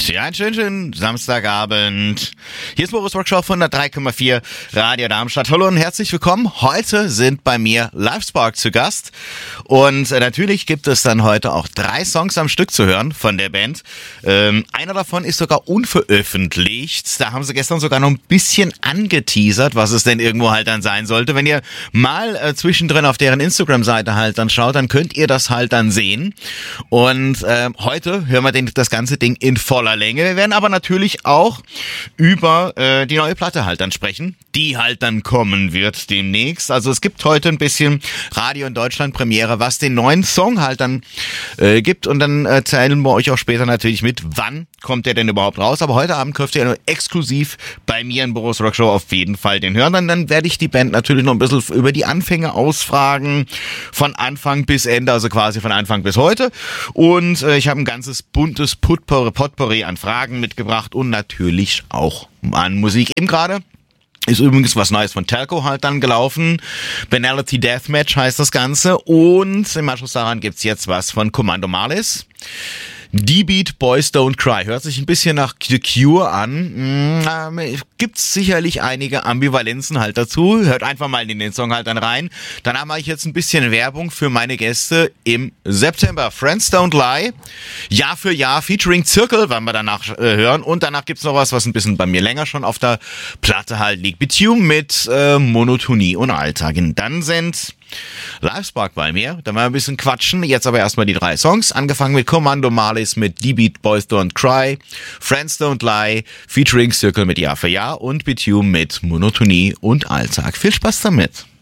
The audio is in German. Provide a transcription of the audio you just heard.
Ja, einen schönen Samstagabend. Hier ist Boris Workshop von der 3,4 Radio Darmstadt. Hallo und herzlich willkommen. Heute sind bei mir Livespark zu Gast. Und natürlich gibt es dann heute auch 3 Songs am Stück zu hören von der Band. Einer davon ist sogar unveröffentlicht. Da haben sie gestern sogar noch ein bisschen angeteasert, was es denn irgendwo halt dann sein sollte. Wenn ihr mal zwischendrin auf deren Instagram-Seite halt dann schaut, dann könnt ihr das halt dann sehen. Und heute hören wir das ganze Ding in voller Länge. Wir werden aber natürlich auch über die neue Platte halt dann sprechen, die halt dann kommen wird demnächst. Also es gibt heute ein bisschen Radio in Deutschland Premiere, was den neuen Song halt dann gibt, und dann erzählen wir euch auch später natürlich mit, wann kommt der denn überhaupt raus. Aber heute Abend könnt ihr exklusiv bei mir in Boris Rock Show auf jeden Fall den hören. Dann werde ich die Band natürlich noch ein bisschen über die Anfänge ausfragen, von Anfang bis Ende, also quasi von Anfang bis heute. Und ich habe ein ganzes buntes Potpourri an Fragen mitgebracht und natürlich auch an Musik. Eben gerade ist übrigens was Neues von Telco halt dann gelaufen. Banality Deathmatch heißt das Ganze. Und im Anschluss daran gibt's jetzt was von Commando Malice. D-Beat, Boys Don't Cry. Hört sich ein bisschen nach The Cure an. Gibt's sicherlich einige Ambivalenzen halt dazu. Hört einfach mal in den Song halt dann rein. Danach mache ich jetzt ein bisschen Werbung für meine Gäste im September. Friends Don't Lie. Jahr für Jahr featuring Zirkel, werden wir danach hören. Und danach gibt's noch was ein bisschen bei mir länger schon auf der Platte halt liegt. Bitume mit Monotonie und Alltag. Und dann sind Livespark bei mir, da werden wir ein bisschen quatschen. Jetzt aber erstmal die 3 Songs. Angefangen mit Commando Malice mit D-Beat, Boys Don't Cry, Friends Don't Lie, featuring Circle mit Jahr für Jahr und Bitume mit Monotonie und Alltag. Viel Spaß damit.